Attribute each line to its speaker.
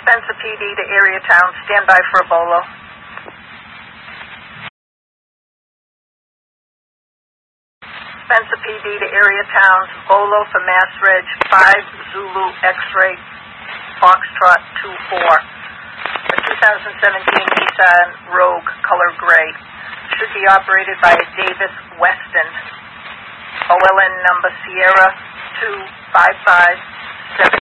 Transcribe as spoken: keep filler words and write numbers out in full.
Speaker 1: Spencer P D to area town, stand by for a bolo. Spencer P D to area towns, bolo for Mass Reg, five Zulu X-ray, Foxtrot two four. The two thousand seventeen Nissan Rogue, color gray. Should be operated by a Davis Weston. O L N number Sierra two five five seven.